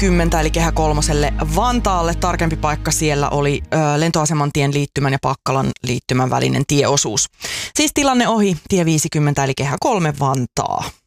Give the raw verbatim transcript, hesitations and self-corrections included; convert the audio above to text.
viisikymmentä eli Kehä kolmoselle Vantaalle. Tarkempi paikka siellä oli ö, lentoaseman tien liittymän ja Pakkalan liittymän välinen tieosuus. Siis tilanne ohi, tie viisikymmentä eli Kehä kolme Vantaa.